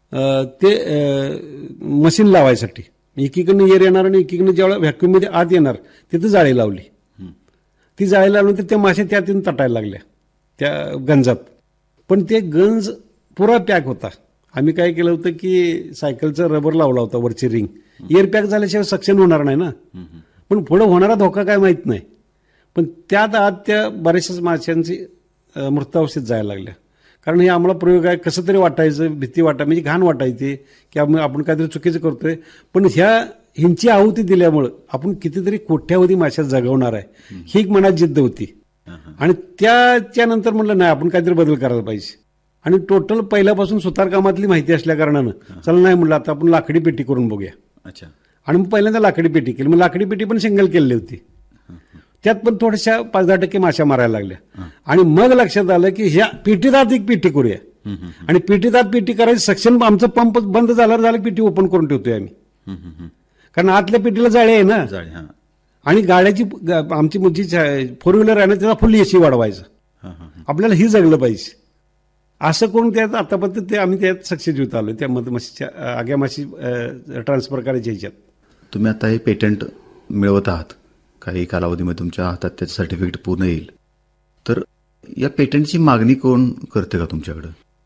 ते मशीन लावायसाठी एकीकडनं एअर येणार आणि एकीकडनं ज्यावेळेला व्हॅक्यूममध्ये आत येणार तिथं जाळी लावली. ती जाळी लावल्यानंतर त्या माश्या त्यातून तटायला लागल्या त्या गंजात. पण ते गंज पुरा पॅक होता. आम्ही काय केलं होतं की सायकलचं रबर लावला होता वरची रिंग. एअर पॅक झाल्याशिवाय सक्शन होणार नाही ना. पण पुढे होणारा धोका काय माहीत नाही. पण त्यात आत त्या बऱ्याचशाच माशांची मृतावस्थेत जायला लागल्या. कारण हे आम्हाला प्रयोग आहे कसं तरी वाटायचं, भीती वाटायची, म्हणजे घाण वाटायची की आपण काहीतरी चुकीचं करतोय. पण ह्यांची आहुती दिल्यामुळं आपण कितीतरी कोट्यावधी माश्या जगवणार आहे ही एक मनात जिद्द होती. आणि त्यानंतर म्हटलं नाही आपण काहीतरी बदल करायला पाहिजे. आणि टोटल पहिल्यापासून सुतारकामातली माहिती असल्या कारणानं चला नाही म्हटलं आता आपण लाकडी पेटी करून बघूया. आणि मग पहिल्यांदा लाकडी पेटी केली. मग लाकडी पेटी पण सिंगल केलेली होती. त्यात पण थोड्याशा 5-10% माश्या मारायला लागल्या. आणि मग लक्षात आलं की ह्या पेटीदात एक पेटी करूया. आणि पेटीदात पेटी करायची सक्शन आमचं पंप बंद झाल्यावर पेटी ओपन करून ठेवतोय आम्ही. कारण आतल्या पेटीला जाळी आहे ना. आणि गाड्याची आमची जी 4 व्हीलर आहे ना त्याला फुल एसी वाढवायचं. आपल्याला ही जगलं पाहिजे असं करून त्यात आतापर्यंत ते आम्ही त्यात सक्सेस होत आलो. त्या मधमाशीच्या आग्या माशी ट्रान्सफर करायच्या ह्याच्यात. तुम्ही आता हे पेटंट मिळवत आहात, काही कालावधीमध्ये तुमच्या हातात त्याचं सर्टिफिकेट पूर्ण येईल. तर या पेटंटची मागणी कोण करते का तुमच्याकडं?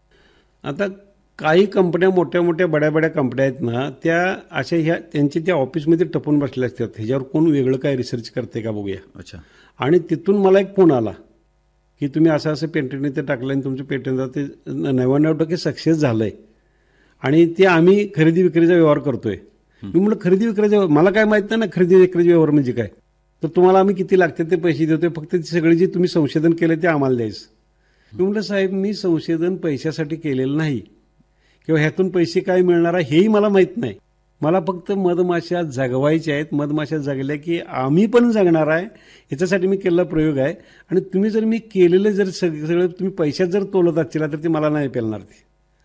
आता काही कंपन्या मोठ्या मोठ्या बड्या कंपन्या आहेत ना त्या अशा त्यांची त्या ऑफिसमध्ये टपून बसल्या असतात. ह्याच्यावर कोण वेगळं काय रिसर्च करते का बघूया. अच्छा. आणि तिथून मला एक फोन आला की तुम्ही असं पेटंट इथे टाकलं आणि तुमचं पेटंट ते 99% सक्सेस झालंय आणि ते आम्ही खरेदी विक्रीचा व्यवहार करतोय. मी म्हटलं खरेदी विक्रीचा मला काय माहित नाही ना खरेदी विक्रीचा व्यवहार म्हणजे काय. तर तुम्हाला आम्ही किती लागतात ते पैसे देतोय, फक्त सगळे जे तुम्ही संशोधन केलं ते आम्हाला द्यायचं. मी म्हटलं साहेब मी संशोधन पैशासाठी केलेलं नाही किंवा ह्यातून पैसे काय मिळणार आहे हेही मला माहीत नाही. मला फक्त मधमाशा जगवायच्या आहेत. मधमाशा जगल्या की आम्ही पण जगणार आहे ह्याच्यासाठी मी केलेला प्रयोग आहे. आणि तुम्ही जर मी केलेलं जर सगळं तुम्ही पैशात जर तोलत असतील तर ते मला नाही पेलणार. ते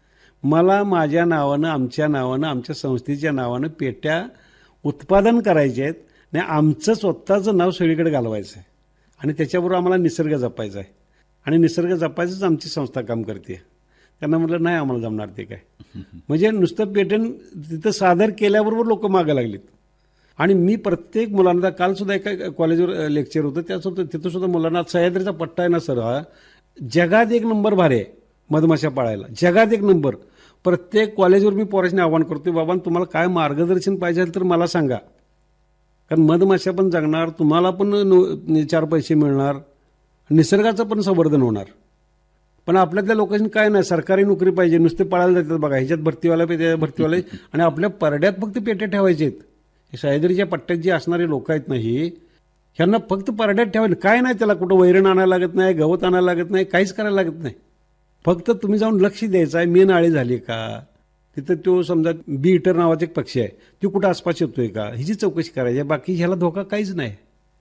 मला माझ्या नावानं आमच्या नावानं आमच्या संस्थेच्या नावानं पेट्या उत्पादन करायचे आहेत. नाही आमचं स्वतःचं नाव सगळीकडे घालवायचं आहे आणि त्याच्याबरोबर आम्हाला निसर्ग जपायचा आहे. आणि निसर्ग जपायचंच आमची संस्था काम करते. त्यांना म्हटलं नाही आम्हाला जमणार ते काय. म्हणजे नुसतं पेटंट तिथं सादर केल्याबरोबर लोक मागे लागलीत. आणि मी प्रत्येक मुलांना काल सुद्धा एका कॉलेजवर लेक्चर होतं त्यासुद्धा तिथं सुद्धा मुलांना सह्याद्रीचा पट्टा आहे ना सर हा जगात 1 नंबर भारी आहे मधमाशा पाळायला. जगात 1 नंबर. प्रत्येक कॉलेजवर मी पोरांनी आवाहन करतो बाबा तुम्हाला काय मार्गदर्शन पाहिजे तर मला सांगा. कारण मधमाशा पण जगणार, तुम्हाला पण 4 पैसे मिळणार, निसर्गाचं पण संवर्धन होणार. पण आपल्यातल्या लोकांनी काय नाही सरकारी नोकरी पाहिजे नुसते पळायला जातात बघा ह्याच्यात भरतीवाले आणि आपल्या परड्यात फक्त पेट्या ठेवायचे आहेत. सह्याद्रीच्या पट्ट्यात जे असणारे लोक आहेत नाही ह्यांना फक्त परड्यात ठेवायचे काय नाही. त्याला कुठं वैरण आणायला लागत नाही, गवत आणायला लागत नाही, काहीच करायला लागत नाही. फक्त तुम्ही जाऊन लक्ष द्यायचं आहे मेन आळी झाली का तिथं. तो समजा बी इटर नावाचा एक पक्षी आहे तो कुठं आसपास येतोय का ह्याची चौकशी करायची. बाकी ह्याला धोका काहीच नाही.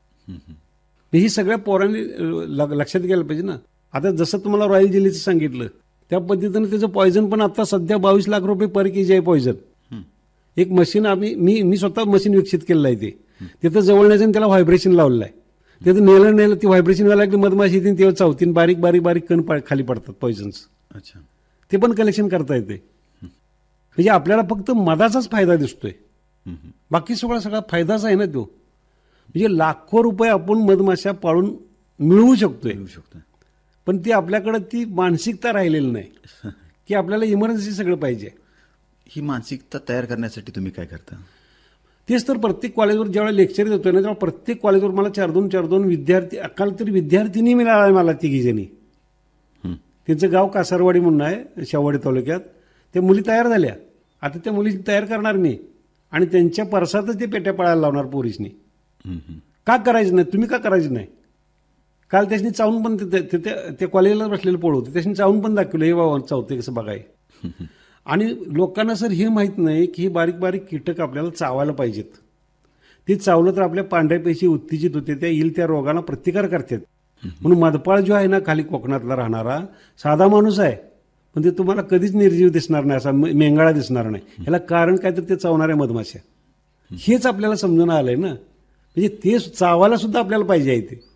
ही सगळ्या पोरांनी लक्षात घ्यायला पाहिजे ना. आता जसं तुम्हाला रॉयल जेलीचं सांगितलं त्या पद्धतीनं त्याचं पॉयझन पण आता सध्या 22 लाख रुपये पर केजी आहे पॉयझन. एक मशीन मी स्वतः मशीन विकसित केलेलं आहे. ते तिथं जवळ न्यायचं त्याला व्हायब्रेशन लावलेलं आहे. तिथं नेलं ती व्हायब्रेशन व्हायला लागली मधमाशी येते तेव्हा चावतीन बारीक बारीक बारीक कण खाली पडतात पॉयझन्स. अच्छा. ते पण कलेक्शन करता येते. म्हणजे आपल्याला फक्त मधाचाच फायदा दिसतोय बाकी सगळा फायदाच आहे ना तो. म्हणजे लाखो रुपये आपण मधमाशा पाळून मिळवू शकतोय. पण ती आपल्याकडे ती मानसिकता राहिलेली नाही की आपल्याला इमर्जन्सी सगळं पाहिजे. ही मानसिकता तयार करण्यासाठी तुम्ही काय करता? तेच तर प्रत्येक कॉलेजवर जेव्हा लेक्चर देतोय ना तेव्हा प्रत्येक कॉलेजवर मला 4-2 विद्यार्थी अकाल तरी विद्यार्थिनी मिळाला मला 3 जणी. त्यांचं गाव कासारवाडी म्हणून आहे शाहवाडी तालुक्यात. त्या मुली तयार झाल्या. आता त्या मुली तयार करणार मी आणि त्यांच्या परसातच ते पेट्या पळायला लावणार पोरीसनी. का करायचं नाही तुम्ही का करायचं नाही. काल त्याच्यानी चावून पण ते कॉलेजला बसलेलं पोळ होते त्याच्यानी चावून पण दाखवलं हे बाबा चावते कसं बघाय. आणि लोकांना सर हे माहीत नाही की ही बारीक बारीक कीटक आपल्याला चावायला पाहिजेत. ते चावलं तर आपल्या पांढऱ्या पेशी उत्तेजित होते त्या येईल त्या रोगांना प्रतिकार करतात. म्हणून मधपाळ जो आहे ना खाली कोकणातला राहणारा साधा माणूस आहे पण ते तुम्हाला कधीच निर्जीव दिसणार नाही असा मेंगाळा दिसणार नाही. ह्याला कारण काय तर ते चावणाऱ्या मधमाशा हेच आपल्याला समजून आलंय ना. म्हणजे ते चावायला सुद्धा आपल्याला पाहिजे आहे ते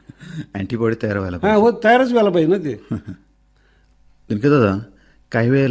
अँटीबॉडी तयार व्हायला तयारच व्हायला पाहिजे ना ते. दादा काही वेळेला